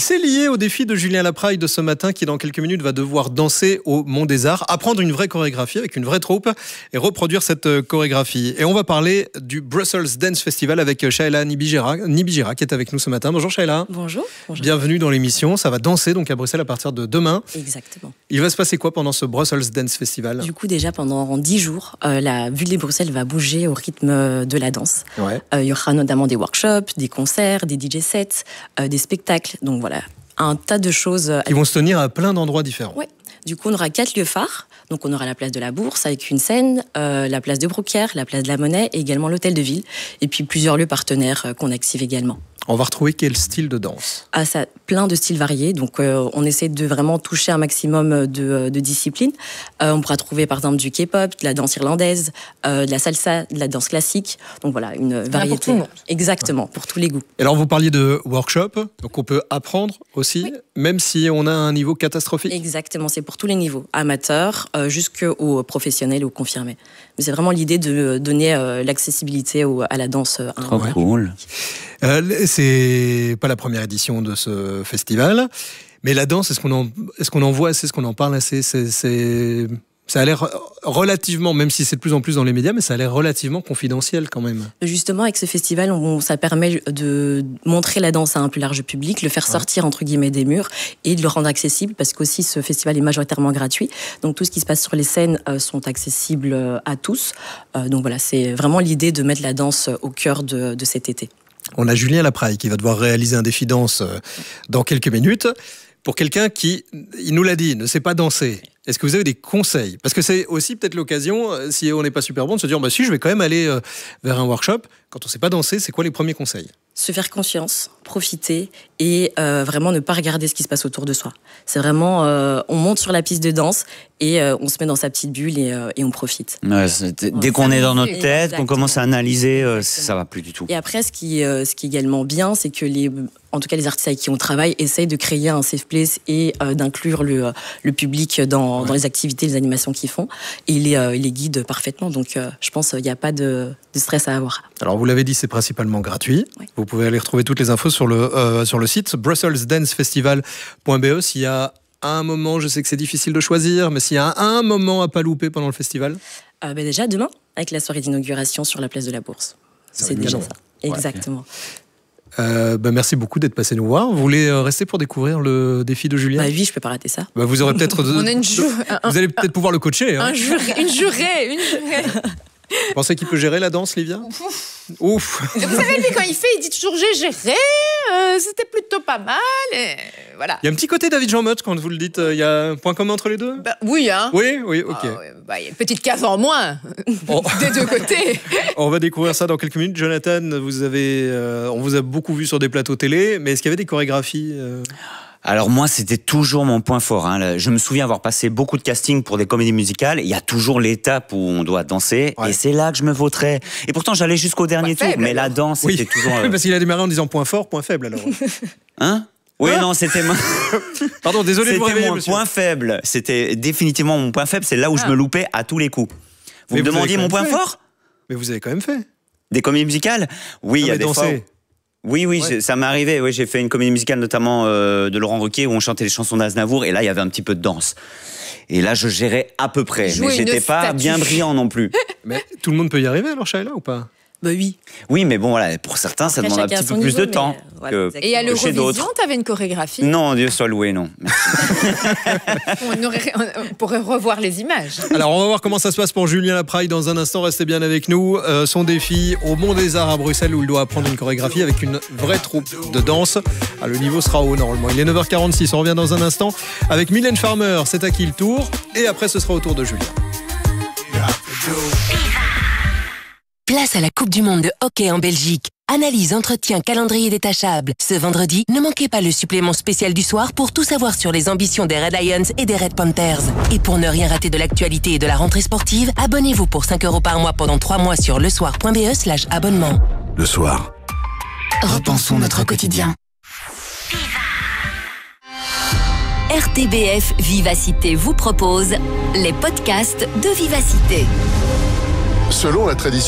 c'est lié au défi de Julien Lapraille de ce matin qui, dans quelques minutes, va devoir danser au Mont des Arts, apprendre une vraie chorégraphie avec une vraie troupe et reproduire cette chorégraphie. Et on va parler du Brussels Dance Festival avec Shaila Nibijera qui est avec nous ce matin. Bonjour Shaila. Bonjour. Bienvenue dans l'émission. Ça va danser donc à Bruxelles à partir de demain. Exactement. Il va se passer quoi pendant ce Brussels Dance Festival ? Du coup, déjà pendant 10 jours, la ville de Bruxelles va bouger au rythme de la danse. Ouais. Il y aura notamment des workshops, des concerts, des DJ sets, des spectacles. Donc voilà, un tas de choses. Qui vont se tenir à plein d'endroits différents. Ouais. Du coup, on aura 4 lieux phares. Donc, on aura la place de la Bourse avec une scène, la place de Brouquières, la place de la Monnaie et également l'hôtel de ville. Et puis, plusieurs lieux partenaires qu'on active également. On va retrouver quel style de danse ? Ça, plein de styles variés. Donc, on essaie de vraiment toucher un maximum de disciplines. On pourra trouver, par exemple, du K-pop, de la danse irlandaise, de la salsa, de la danse classique. Donc, voilà, une variété. Pour tout le monde. Exactement, pour tous les goûts. Et alors, vous parliez de workshop, donc on peut apprendre aussi, Oui. même si on a un niveau catastrophique. Exactement, c'est pour tous les niveaux, amateurs jusqu'aux professionnels ou confirmés. Mais c'est vraiment l'idée de donner l'accessibilité à la danse. Trop cool. C'est pas la première édition de ce festival, mais la danse, est-ce qu'on en voit assez, est-ce qu'on en parle assez ? Ça a l'air relativement, même si c'est de plus en plus dans les médias, mais ça a l'air relativement confidentiel quand même. Justement, avec ce festival, ça permet de montrer la danse à un plus large public, le faire sortir entre guillemets des murs et de le rendre accessible, parce qu'aussi ce festival est majoritairement gratuit. Donc tout ce qui se passe sur les scènes sont accessibles à tous. Donc voilà, c'est vraiment l'idée de mettre la danse au cœur de cet été. On a Julien Lapraille qui va devoir réaliser un défi danse dans quelques minutes. Pour quelqu'un qui, il nous l'a dit, ne sait pas danser, est-ce que vous avez des conseils ? Parce que c'est aussi peut-être l'occasion, si on n'est pas super bon, de se dire si je vais quand même aller vers un workshop. Quand on ne sait pas danser, c'est quoi les premiers conseils ? Se faire confiance, profiter et vraiment ne pas regarder ce qui se passe autour de soi. C'est vraiment, on monte sur la piste de danse et on se met dans sa petite bulle et on profite. Ouais, dès qu'on est dans notre tête, qu'on commence à analyser, ça va plus du tout. Et après, ce qui est également bien, c'est que en tout cas les artistes avec qui on travaille essayent de créer un safe place et d'inclure le public dans les activités, les animations qu'ils font. Et ils les guident parfaitement. Donc je pense qu'il n'y a pas de stress à avoir. Alors vous l'avez dit, c'est principalement gratuit. Oui. Vous pouvez aller retrouver toutes les infos sur le site brusselsdancefestival.be. S'il y a un moment, je sais que c'est difficile de choisir, mais s'il y a un moment à pas louper pendant le festival. Déjà demain, avec la soirée d'inauguration sur la place de la Bourse. C'est déjà ça. Exactement. Merci beaucoup d'être passé nous voir. Vous voulez rester pour découvrir le défi de Julien ? Oui, je peux pas rater ça. Vous aurez peut-être. On a vous allez peut-être pouvoir le coacher. Hein. Une jurée. Vous pensez qu'il peut gérer la danse, Livia ? Ouf. Vous savez, lui, quand il dit toujours j'ai géré, c'était plutôt pas mal. Et voilà. Il y a un petit côté David Jean Motte quand vous le dites. Il y a un point commun entre les deux ? Oui, hein. Oui, ok. Il y a une petite case en moins des deux côtés. On va découvrir ça dans quelques minutes. Jonathan, on vous a beaucoup vu sur des plateaux télé, mais est-ce qu'il y avait des chorégraphies Alors moi, c'était toujours mon point fort. Hein. Je me souviens avoir passé beaucoup de castings pour des comédies musicales. Il y a toujours l'étape où on doit danser, et c'est là que je me vautrais. Et pourtant, j'allais jusqu'au dernier tour, mais la danse, c'était toujours... Parce qu'il a démarré en disant point fort, point faible, alors. Hein ? Oui, non, c'était... Pardon, désolé de vous réveiller, mon monsieur. point faible. C'était définitivement mon point faible. C'est là où je me loupais à tous les coups. Vous me demandiez mon point fort ? Mais vous avez quand même fait. Des comédies musicales ? Oui, il y a des fois... Oui, ça m'est arrivé. Oui, j'ai fait une comédie musicale notamment de Laurent Ruquier où on chantait les chansons d'Aznavour et là il y avait un petit peu de danse. Et là je gérais à peu près, mais j'étais pas bien brillant non plus. Mais tout le monde peut y arriver alors, Shaila, ou pas ? Oui. Oui, mais bon voilà, pour certains ça demande un petit peu plus de temps Et à que chez d'autres. l'Eurovision, t'avais une chorégraphie ? Non, Dieu soit loué, non. On pourrait revoir les images. Alors on va voir comment ça se passe pour Julien Lapraille dans un instant. Restez bien avec nous. Son défi au Mont des Arts à Bruxelles où il doit apprendre une chorégraphie avec une vraie troupe de danse. Le niveau sera haut normalement. Il est 9h46, on revient dans un instant avec Mylène Farmer. C'est à qui le tour ? Et après ce sera au tour de Julien. Place à la Coupe du Monde de hockey en Belgique. Analyse, entretien, calendrier détachable. Ce vendredi, ne manquez pas le supplément spécial du soir pour tout savoir sur les ambitions des Red Lions et des Red Panthers. Et pour ne rien rater de l'actualité et de la rentrée sportive, abonnez-vous pour 5 € par mois pendant 3 mois sur lesoir.be/abonnement. Le soir. Repensons notre quotidien. RTBF Vivacité vous propose les podcasts de Vivacité. Selon la tradition